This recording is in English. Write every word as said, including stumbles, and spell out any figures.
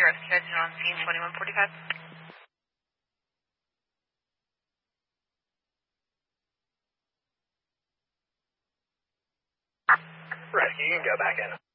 rescue agent on scene, twenty-one forty-five. Rescue, you can go back in.